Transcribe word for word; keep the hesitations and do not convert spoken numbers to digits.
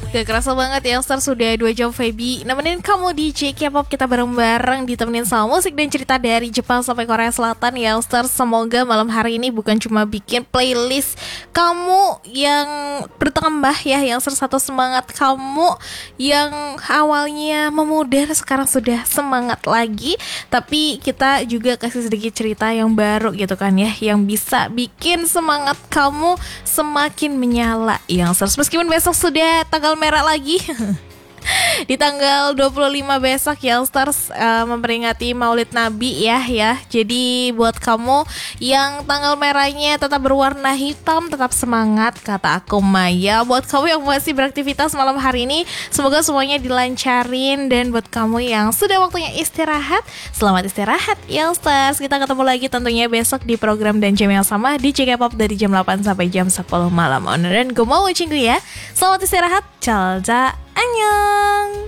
Gak kerasa banget ya Star, sudah dua jam Feby nemenin kamu di J K-pop. Kita bareng-bareng ditemenin sama musik dan cerita dari Jepang sampai Korea Selatan ya Star. Semoga malam hari ini bukan cuma bikin playlist kamu yang bertambah ya, yang satu semangat kamu yang awalnya memudar sekarang sudah semangat lagi, tapi kita juga kasih sedikit cerita yang baru gitu kan ya, yang bisa bikin semangat kamu semakin menyala yang Star. Meskipun besok sudah tanggal merah lagi di tanggal dua puluh lima besok ya Stars, uh, memperingati Maulid Nabi ya ya. Jadi buat kamu yang tanggal merahnya tetap berwarna hitam, tetap semangat kata aku Maya. Buat kamu yang masih beraktivitas malam hari ini, semoga semuanya dilancarin. Dan buat kamu yang sudah waktunya istirahat, selamat istirahat ya Stars. Kita ketemu lagi tentunya besok di program dan jam yang sama di J K-pop dari jam delapan sampai jam sepuluh malam. Dan gue mau watching ya. Selamat istirahat. Calza. Annyeong.